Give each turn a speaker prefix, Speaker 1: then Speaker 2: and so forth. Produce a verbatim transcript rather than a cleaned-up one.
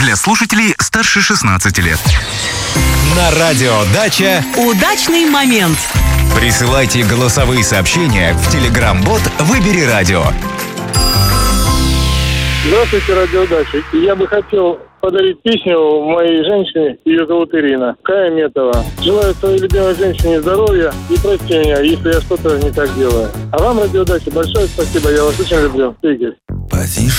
Speaker 1: для слушателей старше шестнадцати лет.
Speaker 2: На радио «Дача»
Speaker 3: удачный момент.
Speaker 2: Присылайте голосовые сообщения в Telegram-бот «Выбери радио».
Speaker 4: Здравствуйте, радиодача. Я бы хотел подарить песню моей женщине. Ее зовут Ирина. Кая Метова. Желаю своей любимой женщине здоровья и прости меня, если я что-то не так делаю. А вам, радиодача, большое спасибо. Я вас очень люблю. Игорь.